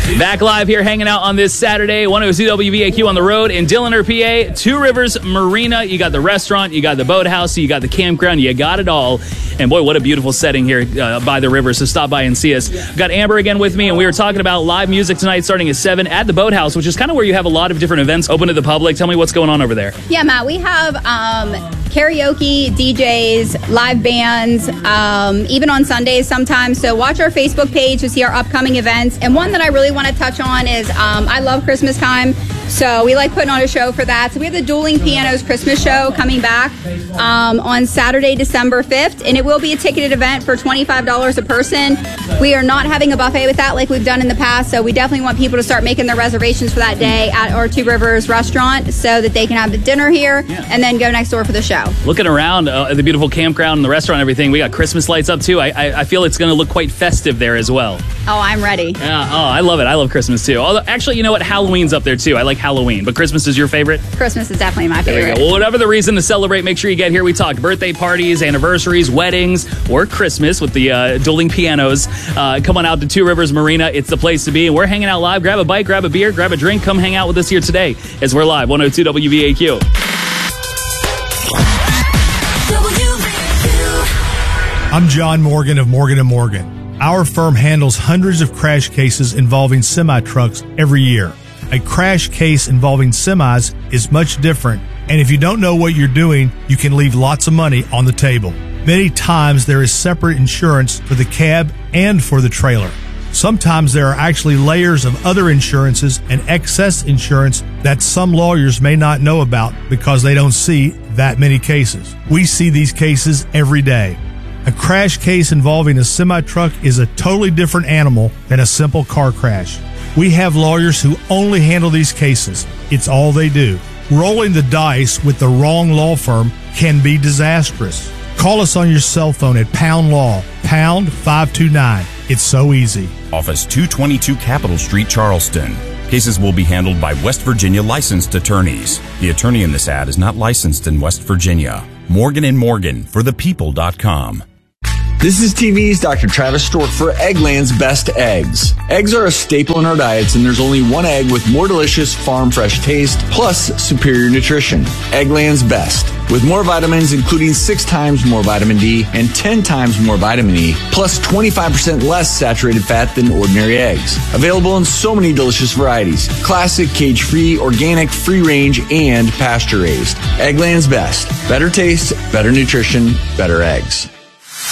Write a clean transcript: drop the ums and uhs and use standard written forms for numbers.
Back live here, hanging out on this Saturday, 102 WVAQ on the road in Dilliner, PA. Two Rivers Marina. You got the restaurant, you got the boathouse, you got the campground, you got it all. And boy, what a beautiful setting here by the river. So stop by and see us. We've got Amber again with me, and we were talking about live music tonight starting at 7 at the boathouse, which is kind of where you have a lot of different events open to the public. Tell me what's going on over there. Yeah, Matt, we have karaoke, DJs, live bands, even on Sundays sometimes. So watch our Facebook page to see our upcoming events. And one that I really want to touch on is I love Christmas time. So we like putting on a show for that. So we have the Dueling Pianos Christmas show coming back on Saturday, December 5th. And it will be a ticketed event for $25 a person. We are not having a buffet with that like we've done in the past. So we definitely want people to start making their reservations for that day at our Two Rivers restaurant so that they can have the dinner here and then go next door for the show. Looking around the beautiful campground and the restaurant and everything, we got Christmas lights up too. I feel it's going to look quite festive there as well. Oh, I'm ready. Yeah. Oh, I love it. I love Christmas too. Although, actually, you know what? Halloween's up there too. I like Halloween, but Christmas is your favorite? Christmas is definitely my favorite. There you go. Well, whatever the reason to celebrate, make sure you get here. We talked birthday parties, anniversaries, weddings, or Christmas with the Dueling Pianos. Come on out to Two Rivers Marina. It's the place to be. And we're hanging out live. Grab a bite, grab a beer, grab a drink. Come hang out with us here today as we're live. 102 WVAQ. I'm John Morgan of Morgan & Morgan. Our firm handles hundreds of crash cases involving semi-trucks every year. A crash case involving semis is much different, and if you don't know what you're doing, you can leave lots of money on the table. Many times there is separate insurance for the cab and for the trailer. Sometimes there are actually layers of other insurances and excess insurance that some lawyers may not know about because they don't see that many cases. We see these cases every day. A crash case involving a semi-truck is a totally different animal than a simple car crash. We have lawyers who only handle these cases. It's all they do. Rolling the dice with the wrong law firm can be disastrous. Call us on your cell phone at Pound Law, pound 529. It's so easy. Office 222 Capitol Street, Charleston. Cases will be handled by West Virginia licensed attorneys. The attorney in this ad is not licensed in West Virginia. Morgan & Morgan for thepeople.com. This is TV's Dr. Travis Stork for Eggland's Best Eggs. Eggs are a staple in our diets, and there's only one egg with more delicious farm fresh taste plus superior nutrition. Eggland's Best. With more vitamins, including 6 times more vitamin D and 10 times more vitamin E, plus 25% less saturated fat than ordinary eggs. Available in so many delicious varieties. Classic, cage-free, organic, free-range, and pasture-raised. Eggland's Best. Better taste, better nutrition, better eggs.